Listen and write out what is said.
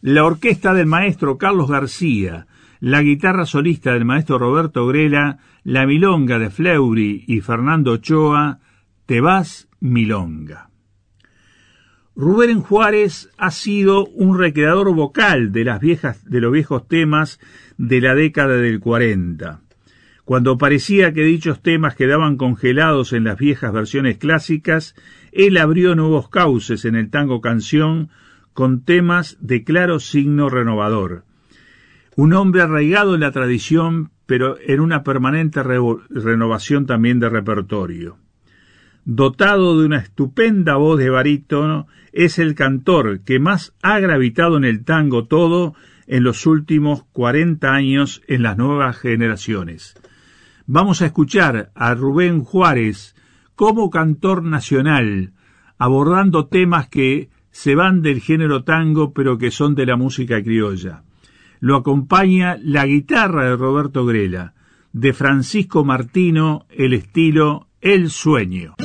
la orquesta del maestro Carlos García, la guitarra solista del maestro Roberto Grela, la milonga de Fleury y Fernando Ochoa, Te vas, milonga. Rubén Juárez ha sido un recreador vocal de los viejos temas de la década del 40. Cuando parecía que dichos temas quedaban congelados en las viejas versiones clásicas, él abrió nuevos cauces en el tango canción con temas de claro signo renovador. Un hombre arraigado en la tradición, pero en una permanente renovación también de repertorio. Dotado de una estupenda voz de barítono, es el cantor que más ha gravitado en el tango todo en los últimos 40 años en las nuevas generaciones. Vamos a escuchar a Rubén Juárez como cantor nacional, abordando temas que se van del género tango, pero que son de la música criolla. Lo acompaña la guitarra de Roberto Grela, de Francisco Martino, el estilo El Sueño.